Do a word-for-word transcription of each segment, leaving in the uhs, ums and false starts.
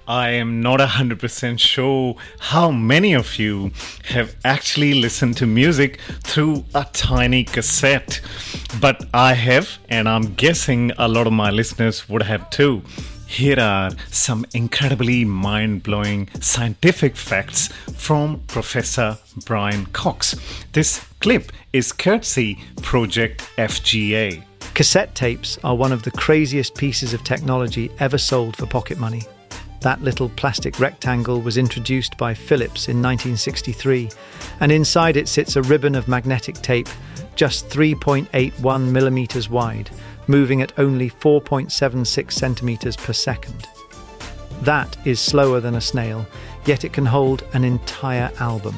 I am not one hundred percent sure how many of you have actually listened to music through a tiny cassette. But I have, and I'm guessing a lot of my listeners would have too. Here are some incredibly mind-blowing scientific facts from Professor Brian Cox. This clip is courtesy Project F G A. Cassette tapes are one of the craziest pieces of technology ever sold for pocket money. That little plastic rectangle was introduced by Philips in nineteen sixty-three, and inside it sits a ribbon of magnetic tape just three point eight one millimetres wide, moving at only four point seven six centimetres per second. That is slower than a snail, yet it can hold an entire album.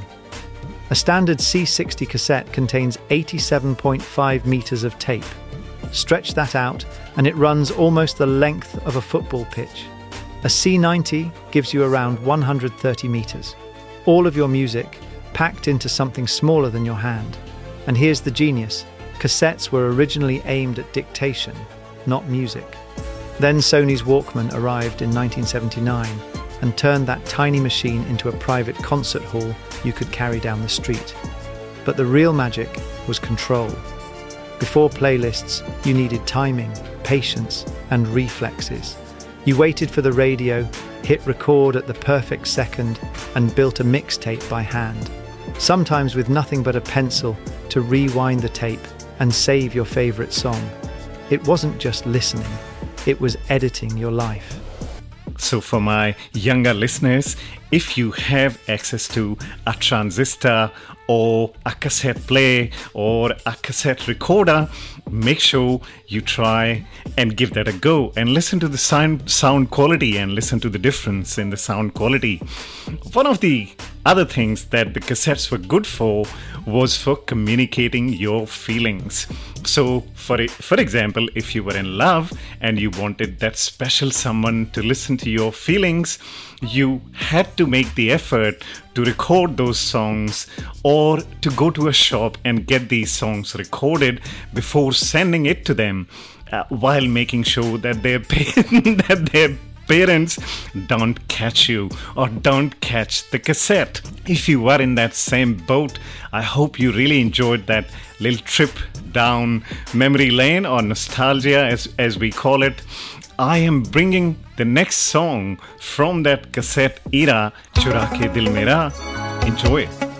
A standard C sixty cassette contains eighty-seven point five metres of tape. Stretch that out and it runs almost the length of a football pitch. A C ninety gives you around one hundred thirty metres. All of your music packed into something smaller than your hand. And here's the genius. Cassettes were originally aimed at dictation, not music. Then Sony's Walkman arrived in nineteen seventy-nine and turned that tiny machine into a private concert hall you could carry down the street. But the real magic was control. Before playlists, you needed timing, patience, and reflexes. You waited for the radio, hit record at the perfect second, and built a mixtape by hand, sometimes with nothing but a pencil to rewind the tape and save your favourite song. It wasn't just listening, it was editing your life. So for my younger listeners, if you have access to a transistor or a cassette player or a cassette recorder, make sure you try and give that a go and listen to the sound, sound quality and listen to the difference in the sound quality. One of the other things that the cassettes were good for was for communicating your feelings. So for for example, if you were in love and you wanted that special someone to listen to your feelings, you had to make the effort to record those songs or to go to a shop and get these songs recorded before sending it to them, uh, while making sure that their that their parents don't catch you or don't catch the cassette. If you were in that same boat, I hope you really enjoyed that little trip down memory lane, or nostalgia as, as we call it. I am bringing the next song from that cassette era, Chura Ke Dil Mera. Enjoy it.